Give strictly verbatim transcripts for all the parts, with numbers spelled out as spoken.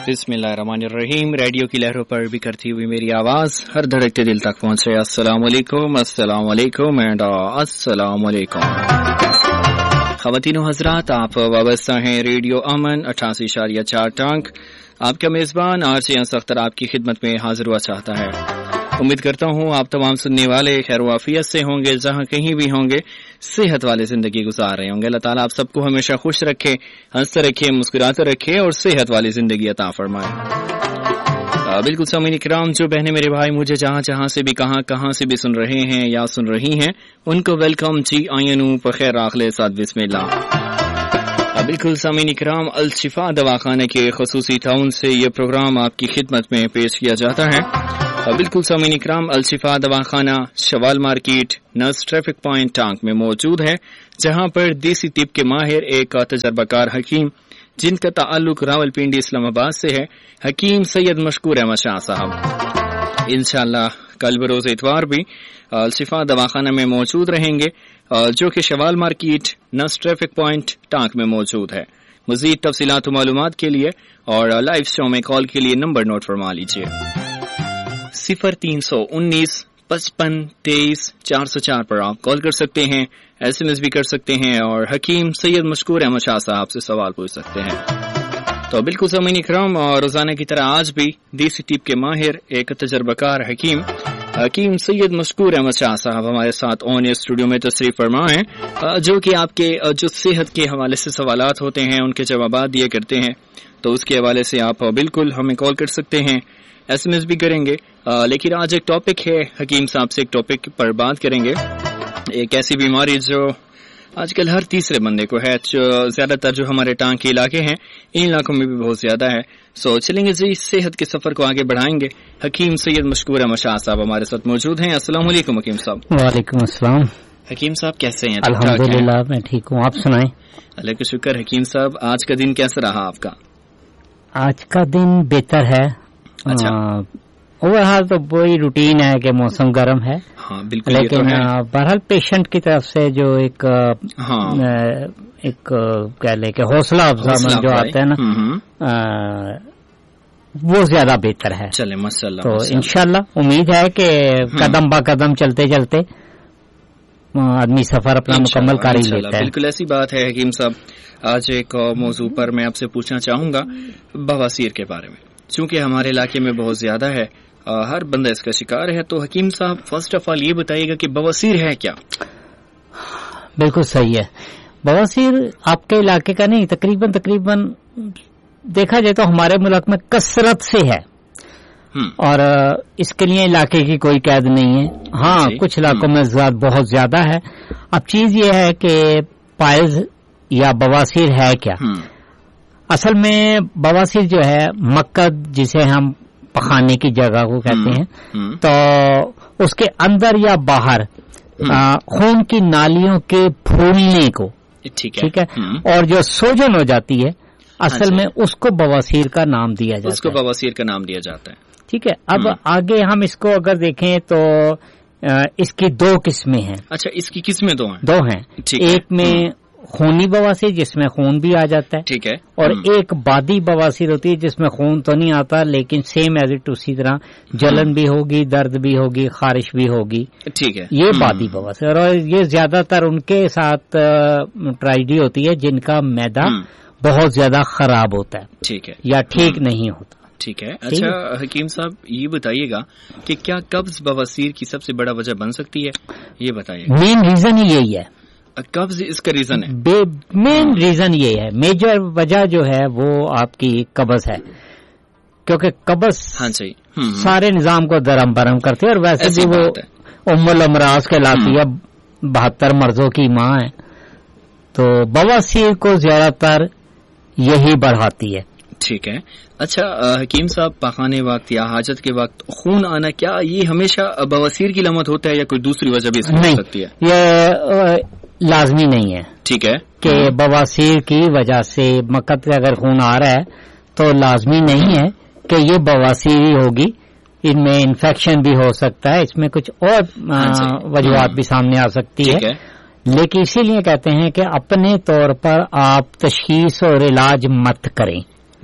बिस्मिल्लाहिर्रहमानिर्रहीम। रेडियो की लहरों पर भी करती हुई मेरी आवाज हर धड़कते दिल तक पहुंचे। अस्सलाम वालेकुम, अस्सलाम वालेकुम एंड अस्सलाम वालेकुम। ख़वातीनो हज़रात, आप वाबस्ता हैं रेडियो अमन अठासी इशारिया चार टांग। आपका मेज़बान आरजे अख्तर आपकी खिदमत में हाजिर हुआ चाहता है। उम्मीद करता हूँ आप तमाम सुनने वाले खैर वाफियत से होंगे, जहाँ कहीं भी होंगे सेहत वाली जिंदगी गुजार रहे होंगे। अल्लाह ताला आप सबको हमेशा खुश रखे, हंसते रखे, मुस्कुराते रखे और सेहत वाली जिंदगी अता फरमाए। बिल्कुल सामीन इकराम, जो बहने मेरे भाई मुझे जहाँ जहाँ से भी कहाँ कहाँ से भी सुन रहे हैं या सुन रही हैं, उनको वेलकम जी आयनू बखैर आखले साथ बिस्मिल्लाह। बिल्कुल सामीन इकराम, अल शिफा दवाखाने के खसूसी टाउन से ये प्रोग्राम आपकी खिदमत में पेश किया जाता है। बिल्कुल सामीन इकराम, अल शिफा दवाखाना Shawwal market nurse traffic point टांग में मौजूद है, जहां पर देसी तिब के माहिर एक तजर्बाकार हकीम जिनका ताल्लुक रावलपिंडी इस्लामाबाद से है, हकीम सैयद मशकूर अहमद शाह साहब इंशाअल्लाह कल बरोज इतवार भी अल शिफा दवाखाना में मौजूद रहेंगे, जो कि Shawwal market nurse traffic point टांग में मौजूद है। मजीद तफसीलात मालूमात के लिए और लाइव शो में कॉल के लिए नंबर नोट फरमा लीजिए सिफर तीन सौ उन्नीस पचपन तेईस चार सौ चार पर आप कॉल कर सकते हैं, एसएमएस भी कर सकते हैं और हकीम सैयद मशकूर अहमद शाह साहब से सवाल पूछ सकते हैं। तो बिल्कुल सामीन इकराम, रोजाना की तरह आज भी देसी टिप के माहिर एक तजर्बाकार हकीम हकीम सैयद मशकूर अहमद शाह साहब हमारे साथ ऑन एयर स्टूडियो में तशरीफ फरमा है, जो कि आपके जो सेहत के हवाले से सवालात होते हैं उनके जवाब दिए करते हैं। तो उसके हवाले से आप बिल्कुल हमें कॉल कर सकते हैं, एसएमएस भी करेंगे। आ, लेकिन आज एक टॉपिक है, हकीम साहब से एक टॉपिक पर बात करेंगे। एक ऐसी बीमारी जो आजकल हर तीसरे बंदे को है, जो ज्यादातर जो हमारे टांग के इलाके हैं इन इलाकों में भी बहुत ज्यादा है। सो चलेंगे जी, सेहत के सफर को आगे बढ़ाएंगे। हकीम सैयद मशकूर अहमद शाह साहब हमारे साथ मौजूद हैं। अस्सलाम वालेकुम हकीम साहब। वालेकुम अस्सलाम। हकीम साहब कैसे हैं? अल्हम्दुलिल्लाह मैं ठीक हूँ, आप सुनाएं। अल्लाह का शुक्र। हकीम साहब आज का दिन कैसा रहा आपका? आज का दिन बेहतर है। अच्छा, ओवरऑल तो वही रूटीन है कि मौसम गर्म है। हाँ बिल्कुल, लेकिन तो बहरहाल पेशेंट की तरफ से जो एक हाँ। एक कह ले कि हौसला अफजा जो आता है ना, वो ज्यादा बेहतर है। चले माशाल्लाह। तो इंशाल्लाह उम्मीद है कि कदम बा कदम चलते चलते आदमी सफर अपना मुकम्मल कर ही लेता है। बिल्कुल ऐसी बात है हकीम साहब। आज एक मौजू पर मैं आपसे पूछना चाहूंगा बवासीर के बारे में, चूंकि हमारे इलाके में बहुत ज्यादा है, आ, हर बंदा इसका शिकार है। तो हकीम साहब फर्स्ट ऑफ ऑल ये बताइएगा कि बवासीर है क्या? बिल्कुल सही है। बवासीर आपके इलाके का नहीं, तकरीबन तकरीबन देखा जाए तो हमारे मुल्क में कसरत से है और इसके लिए इलाके की कोई कैद नहीं है। हाँ, कुछ इलाकों में बहुत ज्यादा है। अब चीज ये है कि पायज या बवासीर है क्या? असल में बवासीर जो है मक्कद, जिसे हम पखाने की जगह को कहते हैं, तो उसके अंदर या बाहर खून की नालियों के फूलने को, ठीक है, ठीक है? और जो सोजन हो जाती है असल में उसको बवासीर का नाम दिया जाता है। उसको बवासीर का नाम दिया जाता है, ठीक है। अब आगे हम इसको अगर देखें तो इसकी दो किस्में हैं। अच्छा, इसकी किस्में दो हैं? दो हैं। एक में खूनी बवासीर जिसमें खून भी आ जाता है, ठीक है, और एक बादी बवासीर होती है जिसमें खून तो नहीं आता लेकिन सेम एज इट उसी तरह जलन भी होगी, दर्द भी होगी, खारिश भी होगी, ठीक है। ये बादी बवासीर, और ये ज्यादातर उनके साथ ट्रेजेडी होती है जिनका मैदा बहुत ज्यादा खराब होता है, ठीक है, या ठीक नहीं होता, ठीक है। अच्छा हकीम साहब ये बताइएगा कि क्या कब्ज बवासीर की सबसे बड़ा वजह बन सकती है? ये बताइएगा। मेन रीजन ही यही है, कब्ज इसका रीजन है। मेन रीजन ये है, मेजर वजह जो है वो आपकी कब्ज है, क्योंकि कब्ज हाँ जी सारे निजाम को दरम बरम करती है और वैसे भी वो उम्मुल अमराज कहलाती है, बहत्तर मर्जों की माँ है, तो बवासीर को ज्यादातर यही बढ़ाती है, ठीक है। अच्छा हकीम साहब, पखाने वक्त या हाजत के वक्त खून आना क्या ये हमेशा बवासीर की लामत होता है या कोई दूसरी वजह भी इसमें हो सकती है? ये लाजमी नहीं है, ठीक है, कि बवासीर की वजह से मक्कद का अगर खून आ रहा है तो लाजमी नहीं है कि ये बवासीर ही होगी। इनमें इन्फेक्शन भी हो सकता है, इसमें कुछ और वजूहात भी सामने आ सकती है, है। लेकिन इसीलिए कहते हैं कि अपने तौर पर आप तशखीस और इलाज मत करें,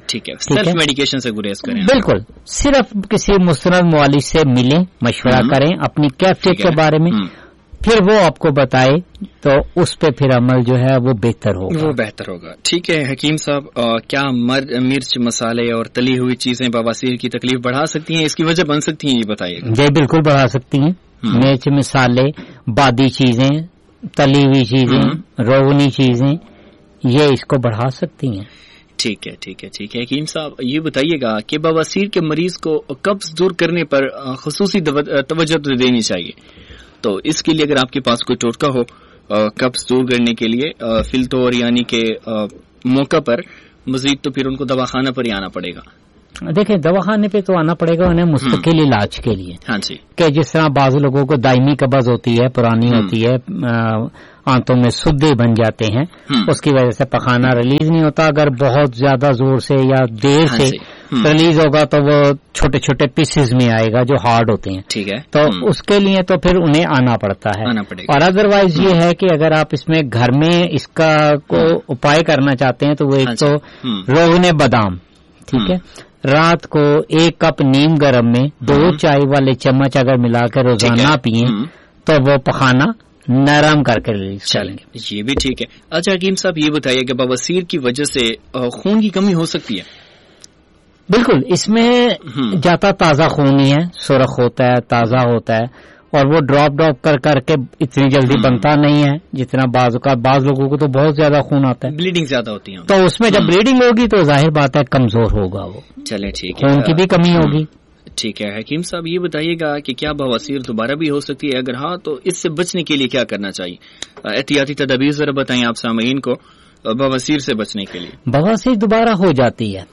ٹھیک ہے, سیلف میڈیکیشن سے گریز کریں. بالکل, صرف کسی مستند معالج سے ملیں, مشورہ کریں اپنی کیفیت کے بارے میں, پھر وہ آپ کو بتائے تو اس پہ پھر عمل جو ہے وہ بہتر ہوگا, وہ بہتر ہوگا. ٹھیک ہے حکیم صاحب, کیا مرچ مسالے اور تلی ہوئی چیزیں بواسیر کی تکلیف بڑھا سکتی ہیں, اس کی وجہ بن سکتی ہیں, یہ بتائیے. جی بالکل بڑھا سکتی ہیں. مرچ مسالے, بادی چیزیں, تلی ہوئی چیزیں, روغنی چیزیں, یہ اس کو بڑھا سکتی ہیں. ٹھیک ہے ٹھیک ہے ٹھیک ہے حکیم صاحب, یہ بتائیے گا کہ بواسیر کے مریض کو قبض دور کرنے پر خصوصی توجہ دینی چاہیے, تو اس کے لیے اگر آپ کے پاس کوئی ٹوٹکا ہو قبض دور کرنے کے لیے فی الطور یعنی کہ موقع پر, مزید تو پھر ان کو دواخانہ پر ہی آنا پڑے گا. دیکھیں دواخانے پہ تو آنا پڑے گا انہیں مستقل علاج کے لیے. ہاں جی, کہ جس طرح بعض لوگوں کو دائمی قبض ہوتی ہے, پرانی ہوتی ہے, آنتوں میں سدے بن جاتے ہیں, اس کی وجہ سے پخانہ ریلیز نہیں ہوتا. اگر بہت زیادہ زور سے یا دیر سے ریلیز ہوگا تو وہ چھوٹے چھوٹے پیسز میں آئے گا جو ہارڈ ہوتے ہیں. ٹھیک ہے, تو اس کے لیے تو پھر انہیں آنا پڑتا ہے. اور ادروائز یہ ہے کہ اگر آپ اس میں گھر میں اس کا کو اپائے کرنا چاہتے ہیں تو وہ ایک تو روغن بادام, ٹھیک ہے, رات کو ایک کپ نیم گرم میں دو چائے والے چمچ اگر ملا کر روزانہ پئیں تو وہ پخانہ نرم کر کے ریلیز کریں گے. یہ بھی ٹھیک ہے. اچھا حکیم صاحب, یہ بتائیے کہ بواسیر کی وجہ سے خون کی کمی ہو سکتی ہے؟ بالکل, اس میں جاتا تازہ خون ہی ہے, سرخ ہوتا ہے, تازہ ہوتا ہے, اور وہ ڈراپ ڈراپ کر کر کے اتنی جلدی بنتا نہیں ہے جتنا بعض کا. بعض لوگوں کو تو بہت زیادہ خون آتا ہے, بلیڈنگ زیادہ ہوتی ہے, تو اس میں جب بلیڈنگ ہوگی تو ظاہر بات ہے کمزور ہوگا وہ. چلیں ٹھیک ہے, خون کی بھی کمی ہوگی. ٹھیک ہے حکیم صاحب, یہ بتائیے گا کہ کیا بواسیر دوبارہ بھی ہو سکتی ہے, اگر ہاں تو اس سے بچنے کے لیے کیا کرنا چاہیے؟ احتیاطی تدابیر ذرا بتائیں آپ سامعین کو بواسیر سے بچنے کے لیے. بواسیر دوبارہ ہو جاتی ہے.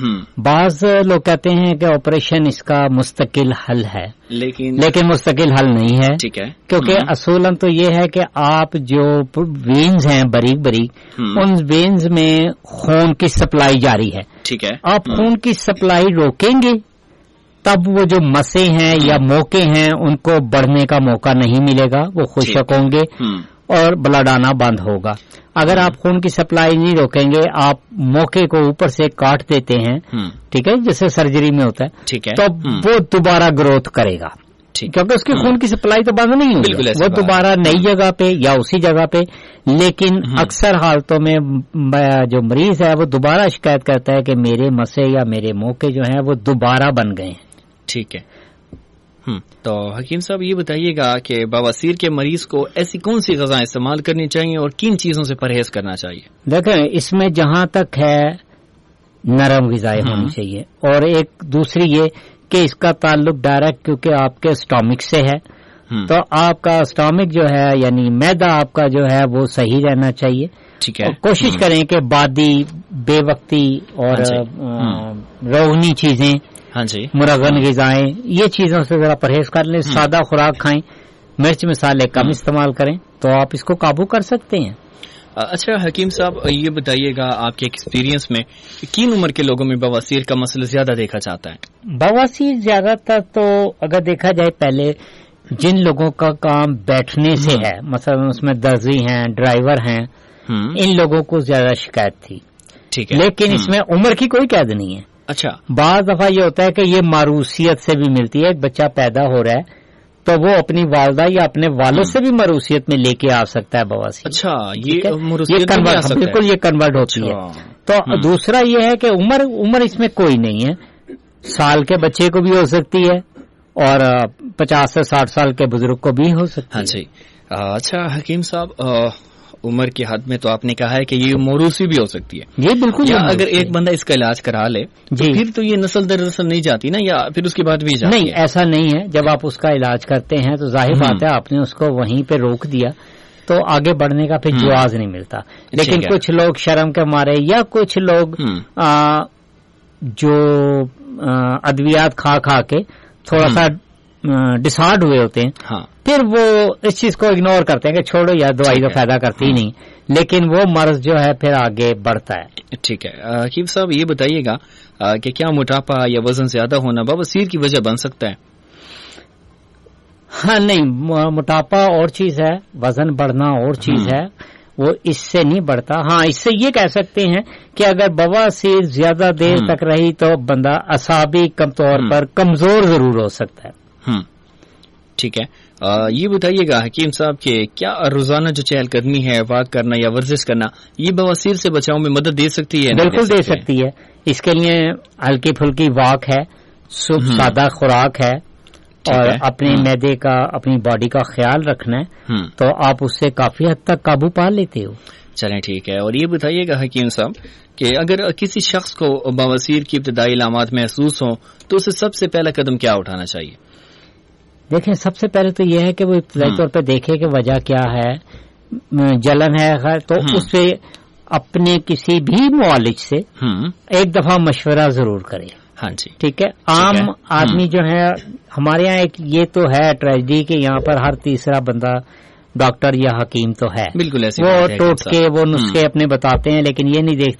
بعض لوگ کہتے ہیں کہ آپریشن اس کا مستقل حل ہے, لیکن لیکن مستقل حل نہیں ہے. ٹھیک ہے, کیونکہ اصولاً تو یہ ہے کہ آپ جو وینز ہیں باریک باریک, ان وینز میں خون کی سپلائی جاری ہے. ٹھیک ہے, آپ خون کی سپلائی روکیں گے تب وہ جو مسے ہیں یا موقع ہیں ان کو بڑھنے کا موقع نہیں ملے گا, وہ خشک ہوں گے اور بلڈ آنا بند ہوگا. اگر آپ خون کی سپلائی نہیں روکیں گے, آپ موقع کو اوپر سے کاٹ دیتے ہیں, ٹھیک ہے, جیسے سرجری میں ہوتا ہے, تو وہ دوبارہ گروتھ کرے گا, کیونکہ اس کی خون کی سپلائی تو بند نہیں ہوگی, وہ دوبارہ نئی جگہ پہ یا اسی جگہ پہ. لیکن اکثر حالتوں میں جو مریض ہے وہ دوبارہ شکایت کرتا ہے کہ میرے مسے یا میرے موقع جو ہیں وہ دوبارہ بن گئے ہیں. ٹھیک ہے, تو حکیم صاحب یہ بتائیے گا کہ بواسیر کے مریض کو ایسی کون سی غذائیں استعمال کرنی چاہیے اور کن چیزوں سے پرہیز کرنا چاہیے؟ دیکھیں, اس میں جہاں تک ہے نرم غذائیں ہونی چاہیے, اور ایک دوسری یہ کہ اس کا تعلق ڈائریکٹ کیونکہ آپ کے اسٹامک سے ہے, تو آپ کا اسٹامک جو ہے یعنی میدا آپ کا جو ہے وہ صحیح رہنا چاہیے. ٹھیک ہے, کوشش کریں کہ بادی, بے وقتی اور روغنی چیزیں, ہاں جی, مرغن غذائیں, یہ چیزوں سے ذرا پرہیز کر لیں. سادہ خوراک کھائیں, مرچ مسالے کم استعمال کریں, تو آپ اس کو قابو کر سکتے ہیں. اچھا حکیم صاحب, یہ بتائیے گا آپ کے ایکسپیرینس میں کن عمر کے لوگوں میں بواسیر کا مسئلہ زیادہ دیکھا جاتا ہے؟ بواسیر زیادہ تر تو اگر دیکھا جائے پہلے جن لوگوں کا کام بیٹھنے سے ہے, مثلا اس میں درزی ہیں, ڈرائیور ہیں, ان لوگوں کو زیادہ شکایت تھی. ٹھیک ہے, لیکن اس میں عمر کی کوئی قید نہیں ہے. اچھا, بعض دفعہ یہ ہوتا ہے کہ یہ ماروثیت سے بھی ملتی ہے. ایک بچہ پیدا ہو رہا ہے تو وہ اپنی والدہ یا اپنے والد سے بھی ماروثیت میں لے کے آ سکتا ہے بواسیر. اچھا, یہ بالکل یہ کنورٹ ہوتی ہے. تو دوسرا یہ ہے کہ عمر عمر اس میں کوئی نہیں ہے. سال کے بچے کو بھی ہو سکتی ہے اور پچاس سے ساٹھ سال کے بزرگ کو بھی ہو سکتی ہے. ہاں جی. اچھا حکیم صاحب, عمر کی حد میں تو آپ نے کہا ہے کہ یہ موروثی بھی ہو سکتی ہے. یہ بالکل, یا اگر ایک بندہ اس کا علاج کرا لے جی, پھر تو یہ نسل در نسل نہیں جاتی نا, یا پھر اس کے بعد بھی جاتی؟ نہیں, ایسا نہیں ہے. جب آپ اس کا علاج کرتے ہیں تو ظاہر بات ہے آپ نے اس کو وہیں پہ روک دیا تو آگے بڑھنے کا پھر جواز نہیں ملتا. لیکن کچھ لوگ شرم کے مارے یا کچھ لوگ جو ادویات کھا کھا کے تھوڑا سا ڈسہارڈ ہوئے ہوتے ہیں, پھر وہ اس چیز کو اگنور کرتے ہیں کہ چھوڑو یار, دوائی کا فائدہ کرتی ہی نہیں, لیکن وہ مرض جو ہے پھر آگے بڑھتا ہے. ٹھیک ہے حکیم صاحب, یہ بتائیے گا کہ کیا موٹاپا یا وزن زیادہ ہونا بواسیر کی وجہ بن سکتا ہے؟ ہاں نہیں, موٹاپا اور چیز ہے, وزن بڑھنا اور چیز ہے. وہ اس سے نہیں بڑھتا. ہاں اس سے یہ کہہ سکتے ہیں کہ اگر بواسیر زیادہ دیر تک رہی تو بندہ اعصابی کم طور پر کمزور ضرور ہو سکتا ہے. ٹھیک ہے. یہ بتائیے گا حکیم صاحب کہ کیا روزانہ جو چہل قدمی ہے، واک کرنا یا ورزش کرنا، یہ بواسیر سے بچاؤ میں مدد دے سکتی ہے؟ بالکل دے سکتی ہے. اس کے لیے ہلکی پھلکی واک ہے، سادہ خوراک ہے، اور اپنے معدے کا، اپنی باڈی کا خیال رکھنا ہے، تو آپ اس سے کافی حد تک قابو پا لیتے ہو. چلیں ٹھیک ہے. اور یہ بتائیے گا حکیم صاحب کہ اگر کسی شخص کو بواسیر کی ابتدائی علامات محسوس ہوں تو اسے سب سے پہلا قدم کیا اٹھانا چاہیے؟ دیکھیں، سب سے پہلے تو یہ ہے کہ وہ ابتدائی طور پہ دیکھے کہ وجہ کیا ہے. جلن ہے تو اس سے اپنے کسی بھی معالج سے ایک دفعہ مشورہ ضرور کرے. ہاں جی ٹھیک ہے. عام آدمی جو ہے، ہمارے یہاں ایک یہ تو ہے ٹریجڈی کہ یہاں پر ہر تیسرا بندہ ڈاکٹر یا حکیم تو ہے. بالکل ایسے وہ ٹوٹ کے وہ نسخے اپنے بتاتے ہیں، لیکن یہ نہیں دیکھتے